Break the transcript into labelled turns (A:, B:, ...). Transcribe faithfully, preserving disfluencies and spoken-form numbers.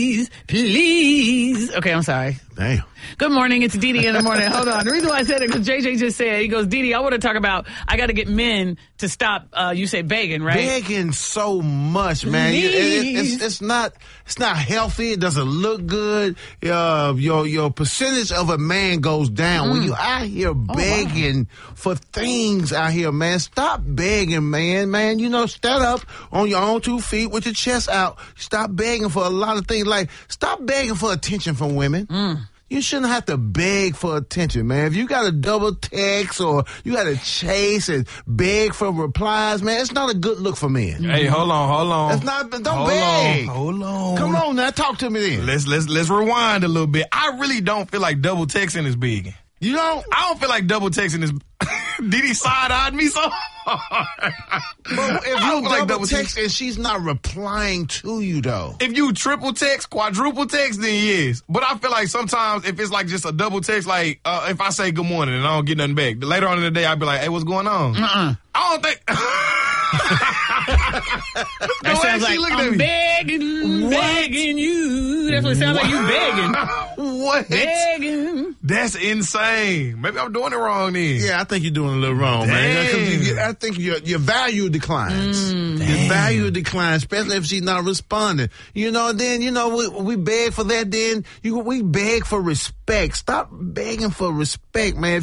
A: Please, please. Okay, I'm sorry.
B: Damn.
A: Good morning. It's Dee Dee in the morning. Hold on. The reason why I said it because J J just said, he goes, Dee Dee, I want to talk about, I got to get men to stop, uh, you say begging, right?
B: Begging so much, man. It, it, it's, it's not it's not healthy. It doesn't look good. Uh, your your percentage of a man goes down mm. when you out here begging oh, wow. for things out here, man. Stop begging, man. Man, you know, stand up on your own two feet with your chest out. Stop begging for a lot of things. Like, stop begging for attention from women. Mm. You shouldn't have to beg for attention, man. If you got to double text or you got to chase and beg for replies, man, it's not a good look for men.
C: Hey, hold on, hold on.
B: It's not. Don't
C: hold
B: beg.
C: On, hold on.
B: Come on now, talk to me then.
C: Let's let's let's rewind a little bit. I really don't feel like double texting is begging.
B: You don't?
C: I don't feel like double texting is. Did he side-eyed me so hard?
B: But if you double, like double text and she's not replying to you, though.
C: If you triple text, quadruple text, then yes. But I feel like sometimes if it's like just a double text, like uh, if I say good morning and I don't get nothing back, later on in the day I'd be like, hey, what's going on? Uh-uh. I don't think...
A: That sounds like I'm begging, begging you. That's what it sounds what? like. You begging.
C: What?
A: Begging.
C: That's insane. Maybe I'm doing it wrong then.
B: Yeah, I think you're doing a little wrong, Damn. man. You, I think your your value declines. Mm. Your value declines, especially if she's not responding. You know, then you know we, we beg for that. Then you we beg for respect. Stop begging for respect, man.